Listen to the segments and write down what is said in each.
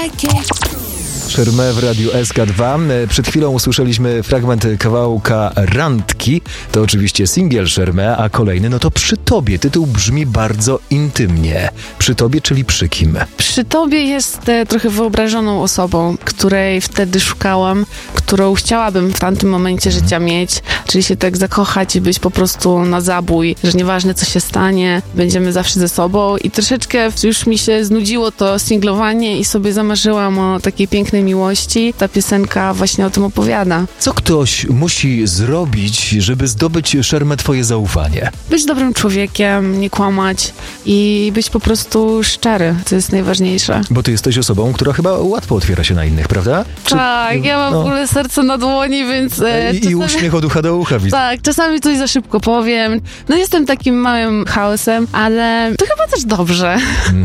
Szermę w Radiu SK2. Przed chwilą usłyszeliśmy fragment kawałka Randki. To oczywiście singiel Szermę, a kolejny no to Przy Tobie. Tytuł brzmi bardzo intymnie. Przy Tobie, czyli przy kim? Przy Tobie jest trochę wyobrażoną osobą, której wtedy szukałam, którą chciałabym w tamtym momencie życia mieć, czyli się tak zakochać i być po prostu na zabój, że nieważne co się stanie, będziemy zawsze ze sobą i troszeczkę już mi się znudziło to singlowanie i sobie zamarzyłam o takiej pięknej miłości. Ta piosenka właśnie o tym opowiada. Co ktoś musi zrobić, żeby zdobyć, Szermę, twoje zaufanie? Być dobrym człowiekiem, nie kłamać i być po prostu szczery, co jest najważniejsze. Bo ty jesteś osobą, która chyba łatwo otwiera się na innych, prawda? Tak, ja mam w ogóle serce na dłoni, więc... I uśmiech od ucha do ucha, widzę. Tak, czasami coś za szybko powiem. No jestem takim małym chaosem, ale to chyba też dobrze.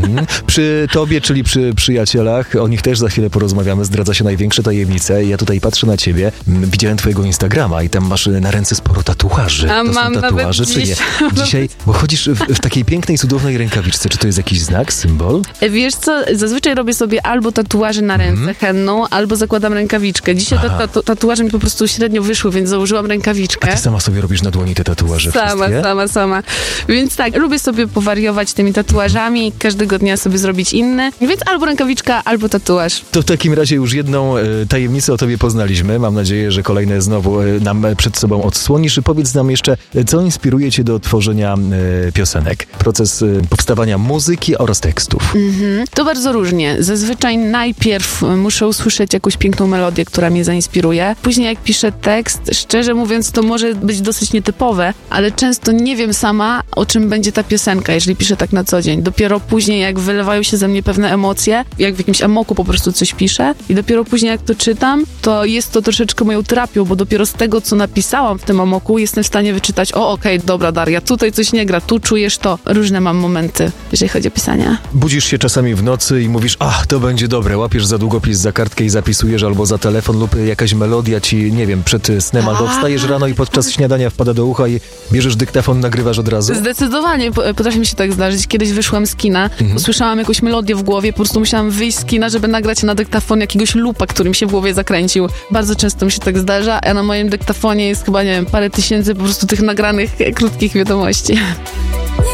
Przy tobie, czyli przy przyjacielach, o nich też za chwilę porozmawiamy, zdradza się największe tajemnice. Ja tutaj patrzę na ciebie, widziałem twojego Instagrama i tam masz na ręce sporo tatuaży. A to mam są tatuaże, nawet czy nie? Dzisiaj, bo chodzisz w takiej pięknej, cudownej rękawiczce. Czy to jest jakiś znak, symbol? Wiesz co, zazwyczaj robię sobie albo tatuaże na ręce henną, albo zakładam rękawiczkę. Dzisiaj tatuaże mi po prostu średnio wyszły, więc założyłam rękawiczkę. A ty sama sobie robisz na dłoni te tatuaże wszystkie? Sama. Więc tak, lubię sobie powariować tymi tatuażami, każdego dnia sobie zrobić inny. Więc albo rękawiczka, albo tatuaż. To w takim razie już jedną tajemnicę o tobie poznaliśmy. Mam nadzieję, że kolejne znowu nam przed sobą odsłonisz. Powiedz nam jeszcze, co inspiruje cię do tworzenia piosenek? Proces powstawania muzyki oraz tekstów. To bardzo różnie. Zazwyczaj najpierw muszę usłyszeć jakąś piękną melodię, która mnie zainspiruje. Później jak piszę tekst, szczerze mówiąc, to może być dosyć nietypowe, ale często nie wiem sama, o czym będzie ta piosenka, jeżeli piszę tak na co dzień. Dopiero później, jak wylewają się ze mnie pewne emocje, jak w jakimś amoku po prostu coś piszę i dopiero później, jak to czytam, to jest to troszeczkę moją terapią, bo dopiero z tego, co napisałam w tym amoku, jestem w stanie wyczytać, okej, dobra Daria, tutaj coś nie gra, tu czujesz to. Różne mam momenty, jeżeli chodzi o pisanie. Budzisz się czasami w nocy i mówisz, to będzie dobre, łapiesz za długopis, za kartkę i zapisujesz, albo za telefon lub jakaś melodia ci, nie wiem, przed snem, albo wstajesz rano i podczas śniadania wpada do ucha i bierzesz dyktafon, nagrywasz od razu? Zdecydowanie, potrafi mi się tak zdarzyć. Kiedyś wyszłam z kina, usłyszałam jakąś melodię w głowie, po prostu musiałam wyjść z kina, żeby nagrać na dyktafon jakiegoś loopa, który mi się w głowie zakręcił. Bardzo często mi się tak zdarza, a na moim dyktafonie jest chyba, nie wiem, parę tysięcy po prostu tych nagranych krótkich wiadomości.